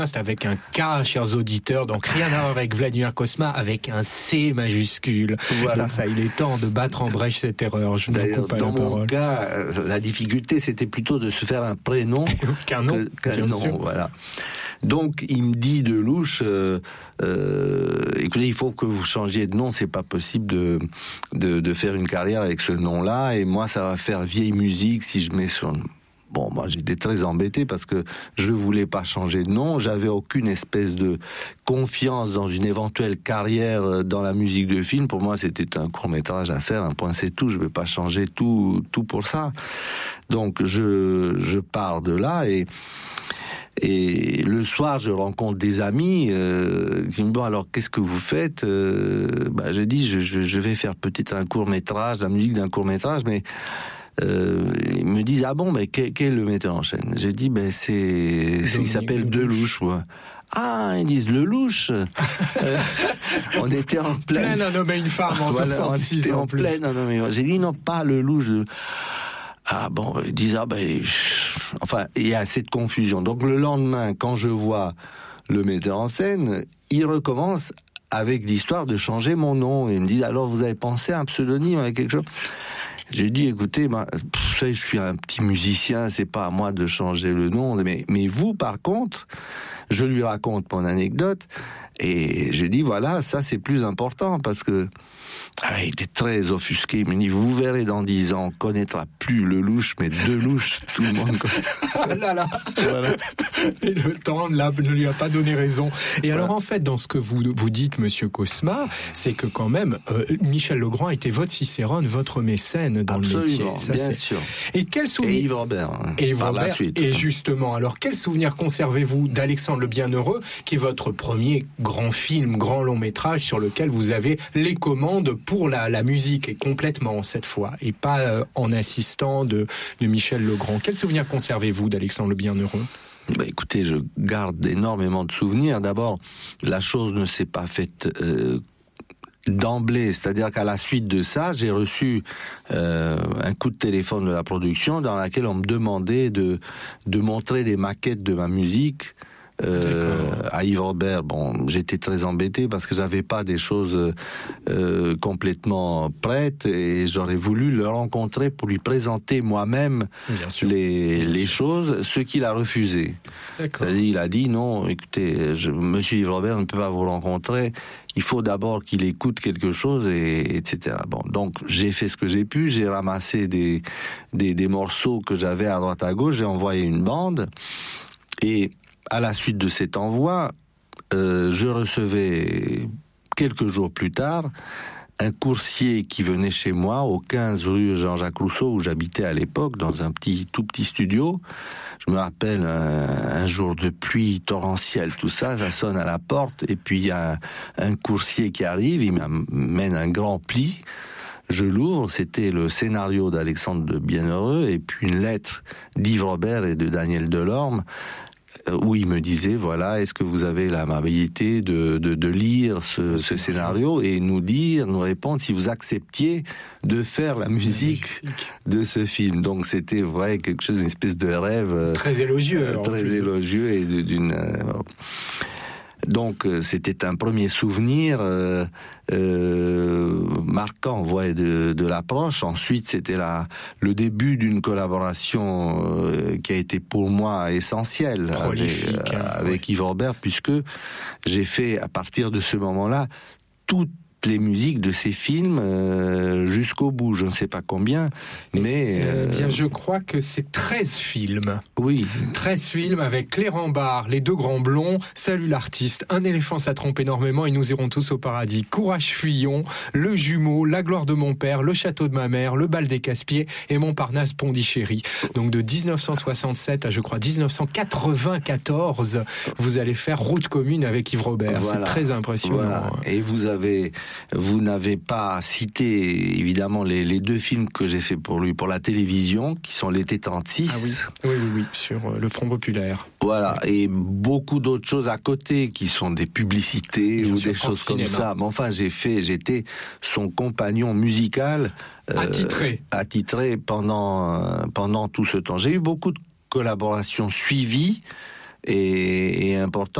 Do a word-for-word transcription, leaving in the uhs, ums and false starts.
C'est avec un K, chers auditeurs, donc rien à voir avec Vladimir Cosma, avec un C majuscule. Voilà. Donc ça, il est temps de battre en brèche cette erreur. Je ne vous coupe pas la parole. Dans mon cas, la difficulté, c'était plutôt de se faire un prénom qu'un nom. Que, qu'un nom, voilà. Donc, il me dit de louche, euh, euh, écoutez, il faut que vous changiez de nom, c'est pas possible de, de, de faire une carrière avec ce nom-là, et moi, ça va faire vieille musique si je mets son... Bon, moi, j'étais très embêté parce que je voulais pas changer de nom. J'avais aucune espèce de confiance dans une éventuelle carrière dans la musique de film. Pour moi, c'était un court-métrage à faire, un point, c'est tout. Je vais pas changer tout, tout pour ça. Donc, je, je pars de là et, et le soir, je rencontre des amis euh, qui me disent, bon, alors, qu'est-ce que vous faites? euh, bah, j'ai dit, je, je, je vais faire peut-être un court-métrage, la musique d'un court-métrage, mais Euh, ils me disent, ah bon, mais quel, quel est le metteur en scène? J'ai dit, ben c'est, c'est il s'appelle Delouche. Ouais. Ah, ils disent Lelouch. euh, on était en pleine. Plein à nommer une femme en voilà, soixante-six on en plus. Pleine à nommer. J'ai dit, non, pas Lelouch. Ah bon, ils disent, ah ben, enfin, il y a cette confusion. Donc le lendemain, quand je vois le metteur en scène, il recommence avec l'histoire de changer mon nom. Ils me disent, alors vous avez pensé à un pseudonyme, avec quelque chose? J'ai dit, écoutez, bah, vous savez, je suis un petit musicien, c'est pas à moi de changer le nom, mais, mais vous, par contre, je lui raconte mon anecdote, et j'ai dit, voilà, ça c'est plus important, parce que, ah, il était très offusqué, il me dit, vous verrez dans dix ans, on connaîtra plus Lelouch, mais Delouche, tout le monde connaît. Oh là là. Voilà. Et le temps là, ne lui a pas donné raison. Et voilà. Alors en fait, dans ce que vous, vous dites, monsieur Cosma, c'est que quand même, euh, Michel Legrand était votre Cicérone, votre mécène dans Absolument, le métier. Ça, bien c'est... sûr. Et quel souvenir... Et Yves Robert, hein, et Yves par Robert, la suite. Et justement, alors quel souvenir conservez-vous d'Alexandre le Bienheureux, qui est votre premier grand film, grand long métrage, sur lequel vous avez les commandes pour la, la musique, et complètement cette fois, et pas euh, en assistant de, de Michel Legrand. Quel souvenir conservez-vous d'Alexandre le Bienheureux? Bah écoutez, je garde énormément de souvenirs. D'abord, la chose ne s'est pas faite euh, d'emblée, c'est-à-dire qu'à la suite de ça, j'ai reçu euh, un coup de téléphone de la production dans laquelle on me demandait de, de montrer des maquettes de ma musique. Euh, à Yves Robert, bon, j'étais très embêté parce que j'avais pas des choses euh, complètement prêtes et j'aurais voulu le rencontrer pour lui présenter moi-même les, Bien les sûr. choses, ce qu'il a refusé. C'est-à-dire, il a dit non, écoutez, je, monsieur Yves Robert ne peut pas vous rencontrer, il faut d'abord qu'il écoute quelque chose, et, etc. Bon, donc j'ai fait ce que j'ai pu, j'ai ramassé des, des, des morceaux que j'avais à droite à gauche, j'ai envoyé une bande, et à la suite de cet envoi, euh, je recevais quelques jours plus tard un coursier qui venait chez moi au quinze rue Jean-Jacques Rousseau, où j'habitais à l'époque, dans un petit, tout petit studio. Je me rappelle un, un jour de pluie torrentielle, tout ça, ça sonne à la porte, et puis il y a un, un coursier qui arrive, il m'amène un grand pli. Je l'ouvre, c'était le scénario d'Alexandre le Bienheureux, et puis une lettre d'Yves Robert et de Daniel Delorme, où il me disait, voilà, est-ce que vous avez l'amabilité de, de, de lire ce, ce scénario et nous dire, nous répondre si vous acceptiez de faire la musique de ce film. Donc c'était vrai quelque chose, une espèce de rêve très élogieux, euh, très élogieux et d'une. Euh, Donc c'était un premier souvenir euh, euh, marquant, ouais, de, de l'approche. Ensuite, c'était la, le début d'une collaboration euh, qui a été pour moi essentielle avec, euh, avec ouais. Yves Robert, puisque j'ai fait à partir de ce moment-là toutes les musiques de ces films euh, jusqu'au bout, je ne sais pas combien, mais... Euh, bien, je crois que c'est treize films. Oui. treize films avec Clérambard, Les Deux Grands Blonds, Salut l'artiste, Un éléphant ça trompe énormément et Nous irons tous au paradis, Courage Fuyon, Le Jumeau, La gloire de mon père, Le château de ma mère, Le bal des Casse-Pieds et Montparnasse Pondichéry. Donc de dix-neuf cent soixante-sept à, je crois, dix-neuf cent quatre-vingt-quatorze, vous allez faire route commune avec Yves Robert. Voilà. C'est très impressionnant. Voilà. Et vous avez... Vous n'avez pas cité, évidemment, les, les deux films que j'ai fait pour lui, pour la télévision, qui sont L'été trente-six. Ah oui, oui, oui, oui, sur euh, le Front Populaire. Voilà, et beaucoup d'autres choses à côté, qui sont des publicités Bien ou sûr, des choses comme cinéma. ça. Mais enfin, j'ai fait, j'étais son compagnon musical. Euh, attitré. Attitré pendant, euh, pendant tout ce temps. J'ai eu beaucoup de collaborations suivies, est, est important.